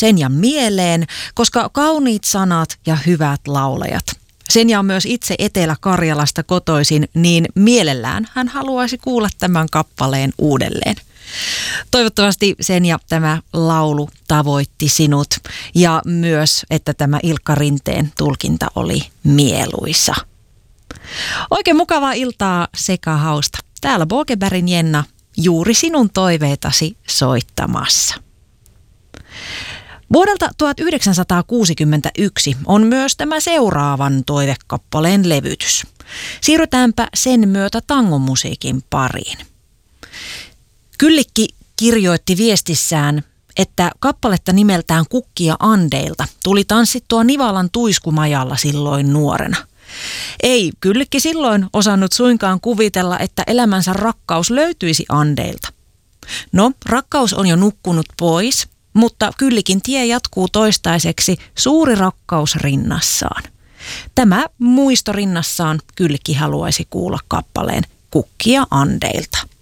Senjan mieleen, koska kauniit sanat ja hyvät laulajat. Senja on myös itse Etelä-Karjalasta kotoisin, niin mielellään hän haluaisi kuulla tämän kappaleen uudelleen. Toivottavasti Senja tämä laulu tavoitti sinut ja myös, että tämä Ilkka Rinteen tulkinta oli mieluisa. Oikein mukavaa iltaa sekä hausta. Täällä Bogebergin Jenna juuri sinun toiveitasi soittamassa. Vuodelta 1961 on myös tämä seuraavan toivekappaleen levytys. Siirrytäänpä sen myötä tangomusiikin pariin. Kyllikki kirjoitti viestissään, että kappaletta nimeltään Kukkia Andeilta tuli tanssittua Nivalan tuiskumajalla silloin nuorena. Ei Kyllikki silloin osannut suinkaan kuvitella, että elämänsä rakkaus löytyisi Andeilta. No, rakkaus on jo nukkunut pois, mutta Kyllikin tie jatkuu toistaiseksi suuri rakkaus rinnassaan. Tämä muisto rinnassaan Kyllikki haluaisi kuulla kappaleen Kukkia Andeilta.